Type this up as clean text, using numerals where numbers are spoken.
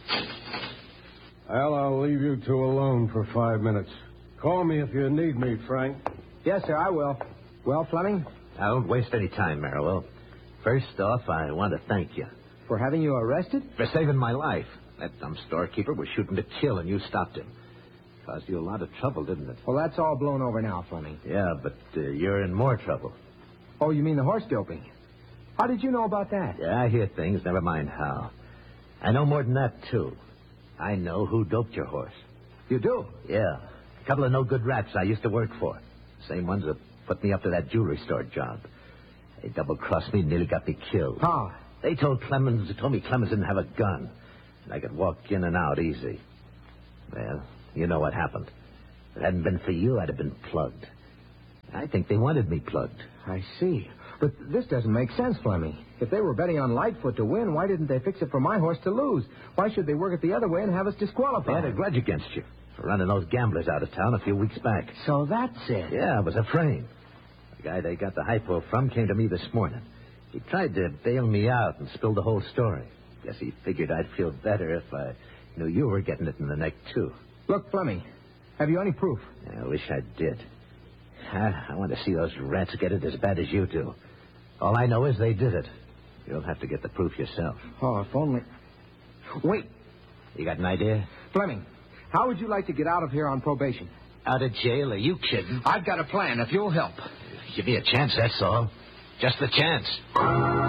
Well, I'll leave you two alone for 5 minutes. Call me if you need me, Frank. Yes, sir, I will. Well, Fleming? Now, don't waste any time, Merrill. First off, I want to thank you. For having you arrested? For saving my life. That dumb storekeeper was shooting to kill, and you stopped him. Caused you a lot of trouble, didn't it? Well, that's all blown over now, Fleming. Yeah, but you're in more trouble. Oh, you mean the horse doping? How did you know about that? Yeah, I hear things, never mind how. I know more than that, too. I know who doped your horse. You do? Yeah. A couple of no-good rats I used to work for. Same ones that put me up to that jewelry store job. They double-crossed me and nearly got me killed. How? They told me Clemens didn't have a gun. And I could walk in and out easy. Well, you know what happened. If it hadn't been for you, I'd have been plugged. I think they wanted me plugged. I see. But this doesn't make sense, Fleming. If they were betting on Lightfoot to win, why didn't they fix it for my horse to lose? Why should they work it the other way and have us disqualified? They had a grudge against you for running those gamblers out of town a few weeks back. So that's it. Yeah, it was a frame. The guy they got the hypo from came to me this morning. He tried to bail me out and spilled the whole story. Guess he figured I'd feel better if I knew you were getting it in the neck, too. Look, Fleming, have you any proof? I wish I did. I want to see those rats get it as bad as you do. All I know is they did it. You'll have to get the proof yourself. Oh, if only... Wait. You got an idea? Fleming, how would you like to get out of here on probation? Out of jail? Are you kidding? I've got a plan, if you'll help. Give me a chance, that's all. Just the chance.